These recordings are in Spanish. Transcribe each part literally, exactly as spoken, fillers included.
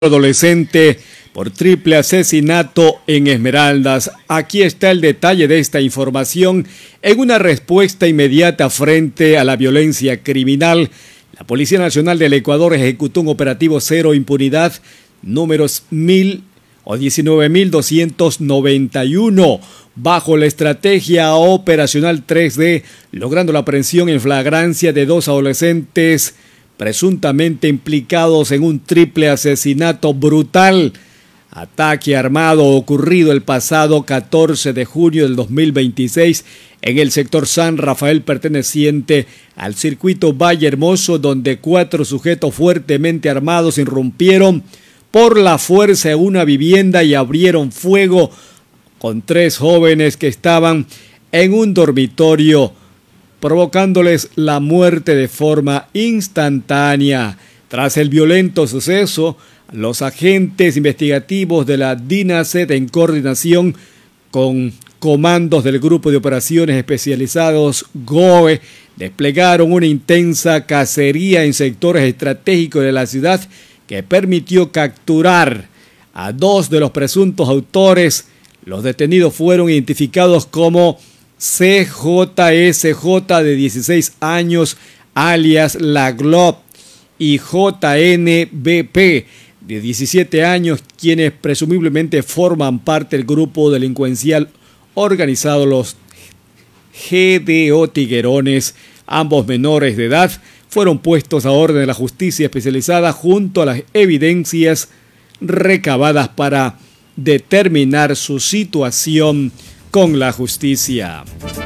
adolescente por triple asesinato en Esmeraldas. Aquí está el detalle de esta información. En una respuesta inmediata frente a la violencia criminal, la Policía Nacional del Ecuador ejecutó un operativo Cero Impunidad números mil o diecinueve mil doscientos noventa y uno bajo la estrategia operacional tres D, logrando la aprehensión en flagrancia de dos adolescentes presuntamente implicados en un triple asesinato brutal, ataque armado ocurrido el pasado catorce de junio del dos mil veintiséis en el sector San Rafael perteneciente al circuito Valle Hermoso, donde cuatro sujetos fuertemente armados irrumpieron por la fuerza en una vivienda y abrieron fuego con tres jóvenes que estaban en un dormitorio, provocándoles la muerte de forma instantánea. Tras el violento suceso, los agentes investigativos de la DINASET, en coordinación con comandos del Grupo de Operaciones Especializados G O E, desplegaron una intensa cacería en sectores estratégicos de la ciudad que permitió capturar a dos de los presuntos autores. Los detenidos fueron identificados como C J S J, de dieciséis años, alias La Glob, y J N B P, de diecisiete años, quienes presumiblemente forman parte del grupo delincuencial organizado Los G D O Tiguerones. Ambos menores de edad fueron puestos a orden de la justicia especializada junto a las evidencias recabadas para determinar su situación con la justicia.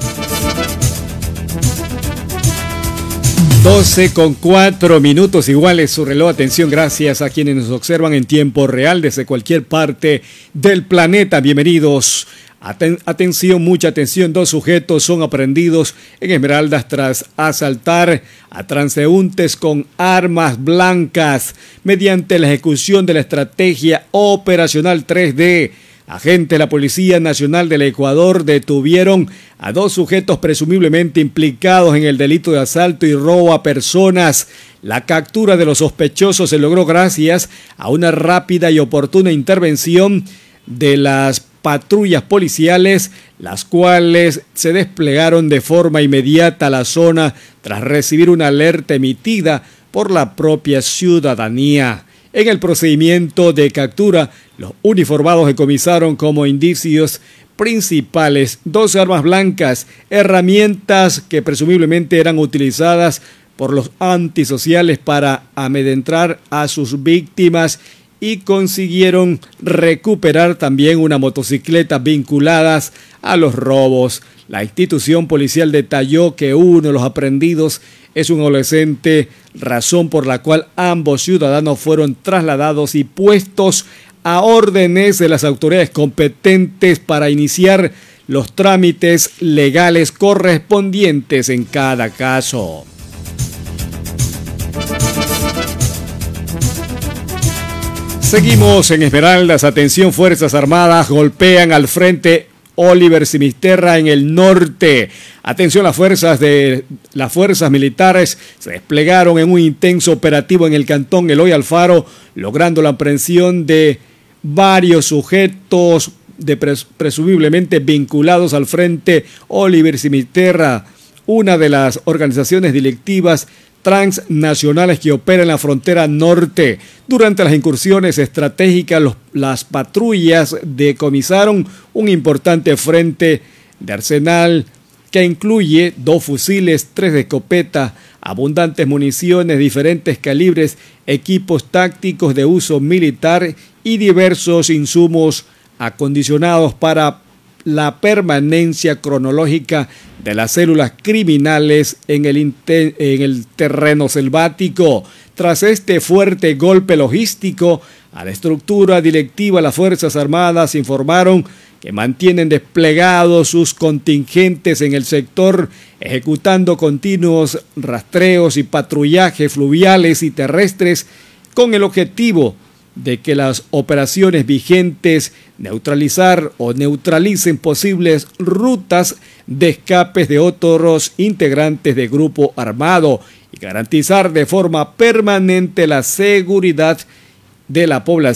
doce con cuatro minutos, igual es su reloj. Atención, gracias a quienes nos observan en tiempo real desde cualquier parte del planeta. Bienvenidos. Aten- atención, mucha atención. Dos sujetos son aprehendidos en Esmeraldas tras asaltar a transeúntes con armas blancas mediante la ejecución de la estrategia operacional tres D. Agentes de la Policía Nacional del Ecuador detuvieron a dos sujetos presumiblemente implicados en el delito de asalto y robo a personas. La captura de los sospechosos se logró gracias a una rápida y oportuna intervención de las patrullas policiales, las cuales se desplegaron de forma inmediata a la zona tras recibir una alerta emitida por la propia ciudadanía. En el procedimiento de captura, los uniformados decomisaron como indicios principales dos armas blancas, herramientas que presumiblemente eran utilizadas por los antisociales para amedrentar a sus víctimas, y consiguieron recuperar también una motocicleta vinculadas a los robos. La institución policial detalló que uno de los aprehendidos es un adolescente, razón por la cual ambos ciudadanos fueron trasladados y puestos a órdenes de las autoridades competentes para iniciar los trámites legales correspondientes en cada caso. Seguimos en Esmeraldas. Atención, Fuerzas Armadas golpean al frente Oliver Sinisterra en el norte. Atención, las fuerzas de las fuerzas militares se desplegaron en un intenso operativo en el cantón Eloy Alfaro, logrando la aprehensión de varios sujetos de pres, presumiblemente vinculados al frente Oliver Sinisterra, una de las organizaciones delictivas transnacionales que operan en la frontera norte. Durante las incursiones estratégicas, los, las patrullas decomisaron un importante frente de arsenal que incluye dos fusiles, tres de escopeta, abundantes municiones de diferentes calibres, equipos tácticos de uso militar y diversos insumos acondicionados para la permanencia cronológica de las células criminales en el, inter- en el terreno selvático. Tras este fuerte golpe logístico a la estructura directiva, las Fuerzas Armadas informaron que mantienen desplegados sus contingentes en el sector, ejecutando continuos rastreos y patrullajes fluviales y terrestres con el objetivo de que las operaciones vigentes neutralizar o neutralicen posibles rutas de escapes de otros integrantes del grupo armado y garantizar de forma permanente la seguridad de la población